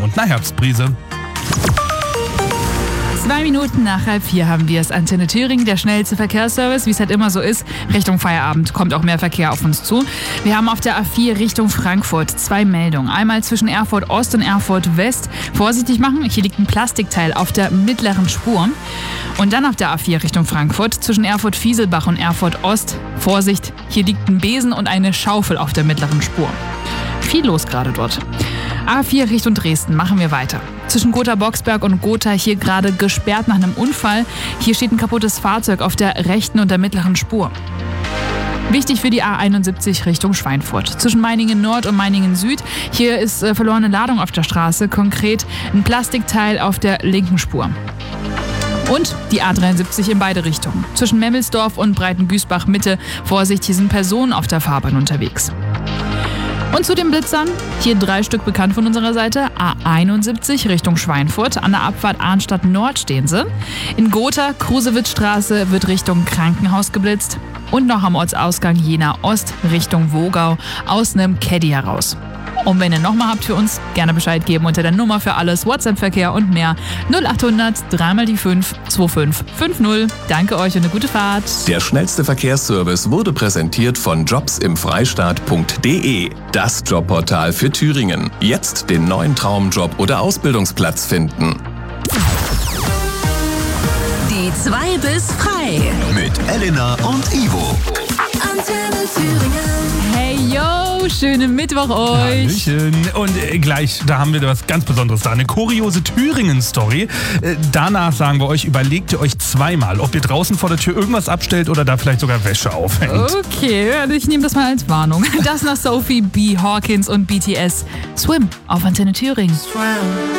und einer Herbstbrise. 2 Minuten nach 3:30 haben wir es. Antenne Thüringen, der schnellste Verkehrsservice, wie es halt immer so ist. Richtung Feierabend kommt auch mehr Verkehr auf uns zu. Wir haben auf der A4 Richtung Frankfurt 2 Meldungen. Einmal zwischen Erfurt Ost und Erfurt West. Vorsichtig machen, hier liegt ein Plastikteil auf der mittleren Spur. Und dann auf der A4 Richtung Frankfurt zwischen Erfurt Fieselbach und Erfurt Ost. Vorsicht, hier liegt ein Besen und eine Schaufel auf der mittleren Spur. Viel los gerade dort. A4 Richtung Dresden, machen wir weiter. Zwischen Gotha-Boxberg und Gotha hier gerade gesperrt nach einem Unfall. Hier steht ein kaputtes Fahrzeug auf der rechten und der mittleren Spur. Wichtig für die A71 Richtung Schweinfurt. Zwischen Meiningen Nord und Meiningen Süd. Hier ist verlorene Ladung auf der Straße. Konkret ein Plastikteil auf der linken Spur. Und die A73 in beide Richtungen. Zwischen Memmelsdorf und Breitengüßbach Mitte. Vorsicht, hier sind Personen auf der Fahrbahn unterwegs. Und zu den Blitzern, hier 3 Stück bekannt von unserer Seite. A71 Richtung Schweinfurt, an der Abfahrt Arnstadt Nord stehen sie. In Gotha, Krusewitzstraße wird Richtung Krankenhaus geblitzt. Und noch am Ortsausgang Jena Ost Richtung Wogau aus einem Caddy heraus. Und wenn ihr nochmal habt für uns, gerne Bescheid geben unter der Nummer für alles, WhatsApp-Verkehr und mehr 0800 3 die 5 2550. Danke euch und eine gute Fahrt. Der schnellste Verkehrsservice wurde präsentiert von jobsimfreistaat.de, das Jobportal für Thüringen. Jetzt den neuen Traumjob oder Ausbildungsplatz finden. Die 2 bis frei. Mit Elena und Ivo. Antenne Thüringen. Hey yo, schönen Mittwoch euch. Hallöchen. Und gleich, da haben wir was ganz Besonderes da. Eine kuriose Thüringen-Story. Danach sagen wir euch, überlegt ihr euch zweimal, ob ihr draußen vor der Tür irgendwas abstellt oder da vielleicht sogar Wäsche aufhängt. Okay, ich nehme das mal als Warnung. Das nach Sophie B. Hawkins und BTS. Swim auf Antenne Thüringen.